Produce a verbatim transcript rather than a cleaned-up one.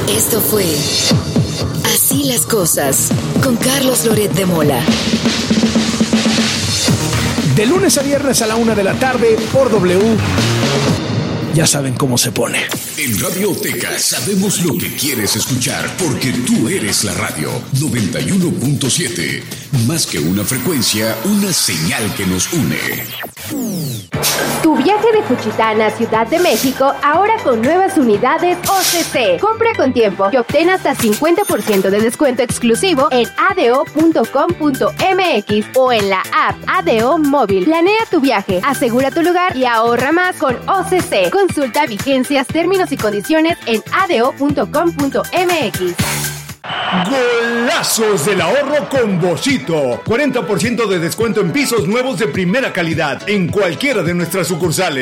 Esto fue Así las Cosas con Carlos Loret de Mola. De lunes a viernes a la una de la tarde por W. Ya saben cómo se pone. En Radioteca sabemos lo que quieres escuchar porque tú eres la radio. noventa y uno punto siete. Más que una frecuencia, una señal que nos une. Tu viaje de Juchitán a Ciudad de México ahora con nuevas unidades O C C. Compra con tiempo y obtén hasta cincuenta por ciento de descuento exclusivo en a d o punto com punto m x o en la app A D O Móvil. Planea tu viaje, asegura tu lugar y ahorra más con O C C. Consulta vigencias, términos y condiciones en a d o punto com punto m x. Golazos del ahorro con Boschito. cuarenta por ciento de descuento en pisos nuevos de primera calidad en cualquiera de nuestras sucursales.